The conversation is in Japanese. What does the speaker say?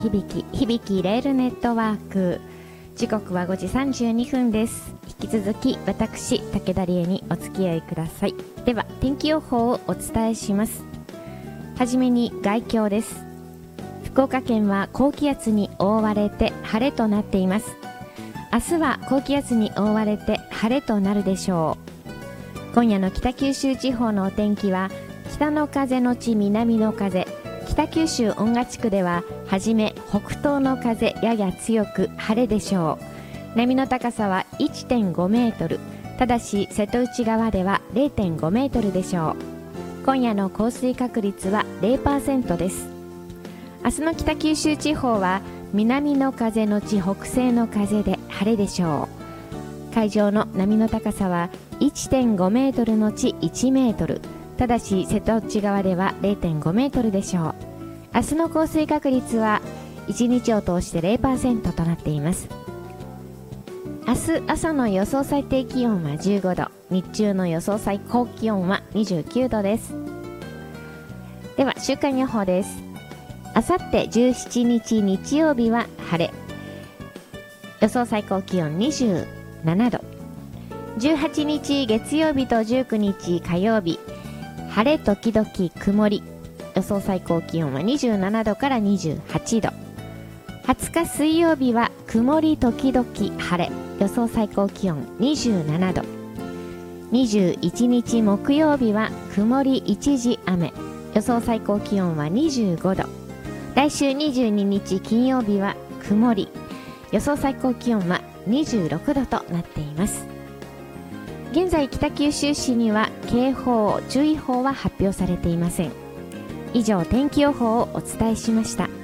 響きレールネットワーク、時刻は5時32分です。引き続き私武田理恵にお付き合いください。では天気予報をお伝えします。はじめに概況です。福岡県は高気圧に覆われて晴れとなっています。明日は高気圧に覆われて晴れとなるでしょう。今夜の北九州地方のお天気は北の風のち南の風、北九州音楽地区でははじめ北東の風やや強く晴れでしょう。波の高さは 1.5 メートル、ただし瀬戸内側では 0.5 メートルでしょう。今夜の降水確率は 0% です。明日の北九州地方は南の風のち北西の風で晴れでしょう。海上の波の高さは 1.5 メートルのち1メートル、ただし瀬戸内側では 0.5 メートルでしょう。明日の降水確率は1日を通して 0% となっています。明日朝の予想最低気温は15度、日中の予想最高気温は29度です。では週間予報です。あさって17日日曜日は晴れ、予想最高気温27度。18日月曜日と19日火曜日、晴れ時々曇り、予想最高気温は27度から28度。20日水曜日は曇り時々晴れ、予想最高気温27度。21日木曜日は曇り一時雨、予想最高気温は25度。来週22日金曜日は曇り、予想最高気温は26度となっています。現在北九州市には警報、注意報は発表されていません。以上天気予報をお伝えしました。